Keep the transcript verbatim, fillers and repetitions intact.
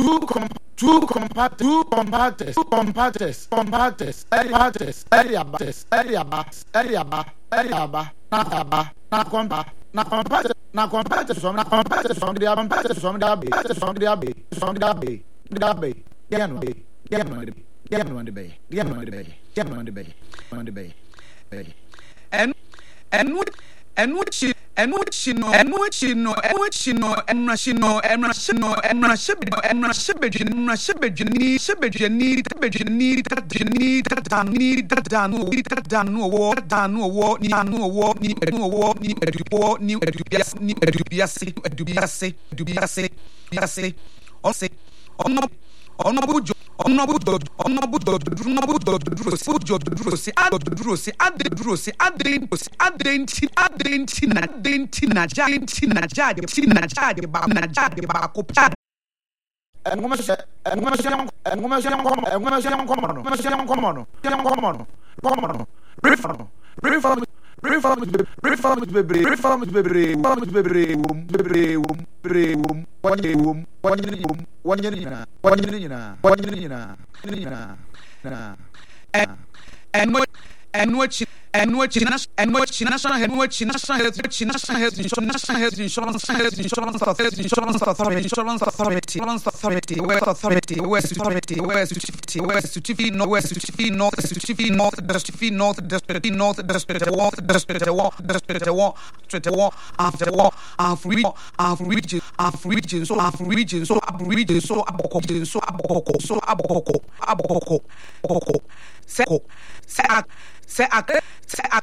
two com two compact two compactors two compactors compactors compactors eliaba eliaba eliaba eliaba na aba na compa na compactors na compactors from na compactors from the compactors from the bay from the bay from the bay the bay yeah no bay yeah no the yeah no the bay yeah no the bay yeah no the bay on the bay and and what and what she and what she know and what she know and what she know and she know and she know and she and she and she need she need she need need that need that done that done war done war ni no war ni no war ni war ni edubias ni edubias edubias edubias edubias o se ono ono bujo ono bujo ono bujo ono bujo bujo bujo se adro se adro se adrenti adrenti adrenti na denti na jenti na jade na jade ba na jade ba ko pa engoma se engoma se engoma se engoma se engoma no engoma se engoma no engoma no engoma no brief no brief no brief no brief no bebre brief no bebre no bebre um bebre um bebre um wanye um wanye um wanye nyina wanye nyina wanye nyina nyina na and what and what and what and what national and what national health national health national health insurance health insurance authority insurance authority insurance authority insurance authority west authority west authority west authority west authority no west authority north authority north authority north authority north authority war authority war authority war authority war after war after region after region after region so after region so after region so aboko so aboko so aboko aboko aboko se se se